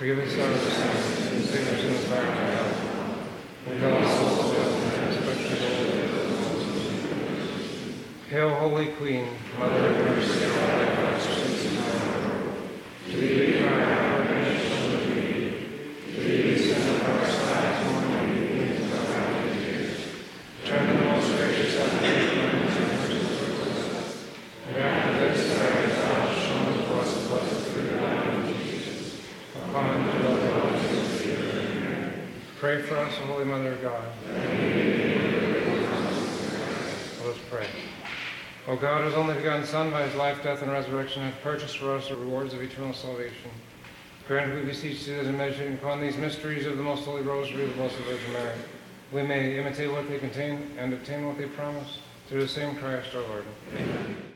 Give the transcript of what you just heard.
Forgive us our sins, and save us from the fire of hell. Lead all souls to heaven, especially those. Hail, Holy Queen, Mother of Mercy, and Mother of to thee we cry, our redemption of need. To thee we send up our sighs, mourning and weeping in our valley of tears. Turn to the most gracious heaven, and mercy, and after this, thou shown to us the blessed fruit of thy womb, Jesus. Upon the Lord of us, pray for us, O Holy Mother of God. Let us pray. O God, whose only begotten Son, by his life, death, and resurrection, hath purchased for us the rewards of eternal salvation, grant, we beseech thee, that in meditating upon these mysteries of the most holy rosary of the Blessed Virgin Mary, we may imitate what they contain and obtain what they promise, through the same Christ our Lord. Amen.